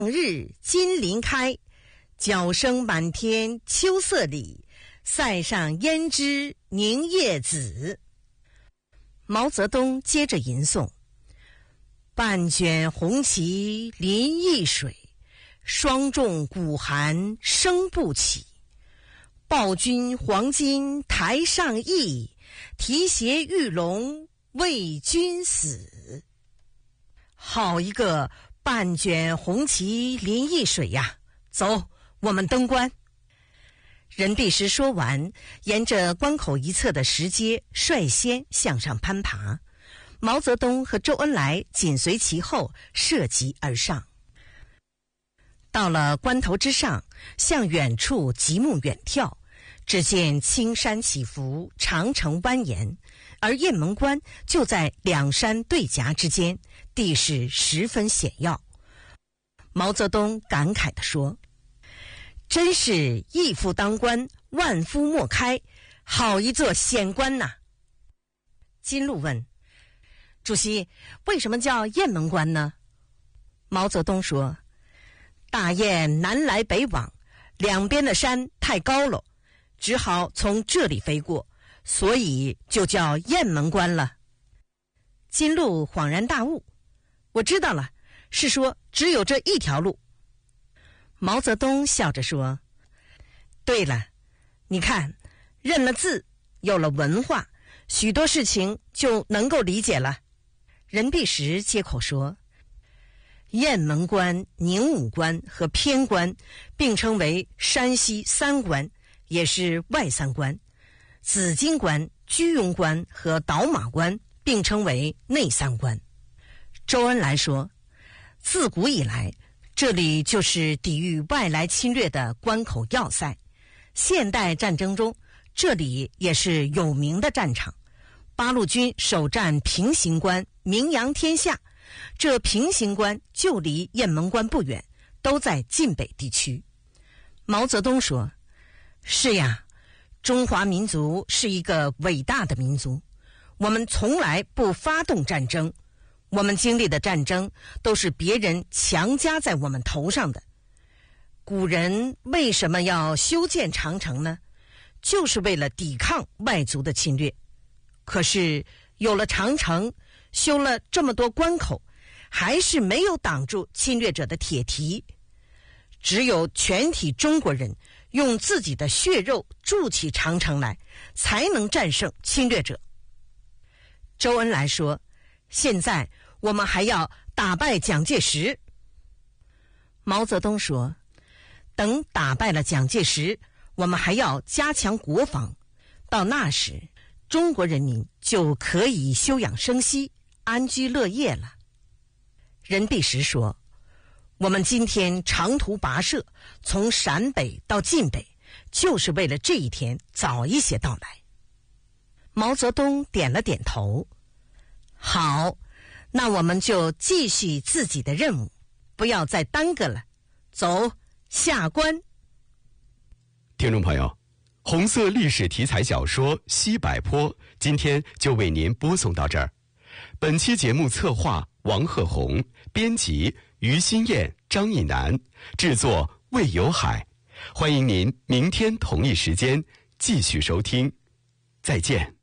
日金鳞开，角声满天秋色里，塞上胭脂凝夜紫。毛泽东接着吟诵：半卷红旗临易水，霜重鼓寒声不起。报君黄金台上意，提携玉龙为君死。好一个半卷红旗临易水呀！走，我们登关。任弼时说完，沿着关口一侧的石阶率先向上攀爬，毛泽东和周恩来紧随其后，涉级而上。到了关头之上，向远处极目远眺，只见青山起伏，长城蜿蜒，而雁门关就在两山对夹之间，地势十分险要。毛泽东感慨地说：真是一夫当关，万夫莫开，好一座险关呐！金鹿问：主席，为什么叫雁门关呢？毛泽东说：大雁南来北往，两边的山太高了，只好从这里飞过，所以就叫雁门关了。金鹿恍然大悟：我知道了，是说只有这一条路。毛泽东笑着说：对了，你看，认了字，有了文化，许多事情就能够理解了。任弼时接口说：雁门关、宁武关和偏关并称为山西三关，也是外三关；紫荆关、居庸关和倒马关并称为内三关。周恩来说：自古以来，这里就是抵御外来侵略的关口要塞，现代战争中，这里也是有名的战场。八路军首战平型关，名扬天下。这平型关就离雁门关不远，都在晋北地区。毛泽东说：是呀，中华民族是一个伟大的民族，我们从来不发动战争，我们经历的战争都是别人强加在我们头上的。古人为什么要修建长城呢？就是为了抵抗外族的侵略。可是有了长城，修了这么多关口，还是没有挡住侵略者的铁蹄。只有全体中国人用自己的血肉筑起长城来，才能战胜侵略者。周恩来说：现在我们还要打败蒋介石。毛泽东说：等打败了蒋介石，我们还要加强国防，到那时中国人民就可以休养生息，安居乐业了。任弼时说：我们今天长途跋涉，从陕北到晋北，就是为了这一天早一些到来。毛泽东点了点头：好，那我们就继续自己的任务，不要再耽搁了。走，下关。 听众朋友，红色历史题材小说《西柏坡》今天就为您播送到这儿。本期节目策划王鹤红，编辑于心燕、张义南，制作魏有海。欢迎您明天同一时间继续收听，再见。